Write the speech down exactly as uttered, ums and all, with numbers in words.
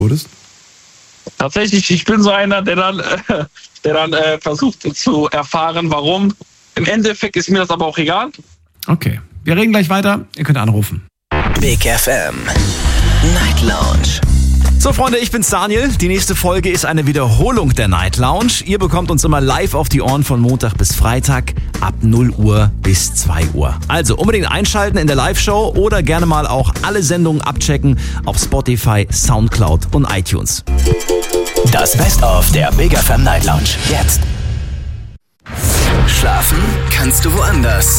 wurdest? Tatsächlich, ich bin so einer, der dann, äh, der dann äh, versucht zu erfahren, warum. Im Endeffekt ist mir das aber auch egal. Okay, wir reden gleich weiter. Ihr könnt anrufen. Big F M Night Lounge. So Freunde, ich bin's Daniel. Die nächste Folge ist eine Wiederholung der Night Lounge. Ihr bekommt uns immer live auf die Ohren von Montag bis Freitag ab null Uhr bis zwei Uhr. Also unbedingt einschalten in der Live-Show oder gerne mal auch alle Sendungen abchecken auf Spotify, Soundcloud und iTunes. Das Best-of der Big F M Night Lounge. Jetzt. Schlafen kannst du woanders.